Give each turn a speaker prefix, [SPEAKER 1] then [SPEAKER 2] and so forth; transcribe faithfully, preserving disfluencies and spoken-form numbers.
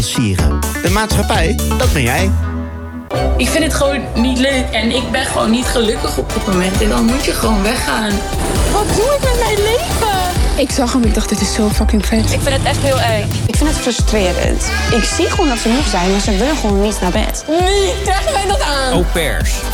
[SPEAKER 1] sieren. De maatschappij, dat ben jij.
[SPEAKER 2] Ik vind het gewoon niet leuk en ik ben gewoon niet gelukkig op dit moment. En dan moet je gewoon weggaan.
[SPEAKER 3] Wat doe ik met mijn leven? Ik zag hem, ik dacht, dit is zo fucking vet.
[SPEAKER 4] Ik vind het echt heel erg. Ik vind het frustrerend. Ik zie gewoon dat ze moe zijn, maar ze willen gewoon niet naar bed.
[SPEAKER 3] Nee, krijgen wij dat aan?
[SPEAKER 5] Au pairs.